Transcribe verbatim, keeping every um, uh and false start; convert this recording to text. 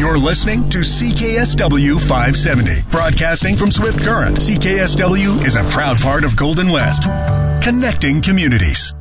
You're listening to C K S W five seventy, broadcasting from Swift Current. C K S W is a proud part of Golden West, connecting communities.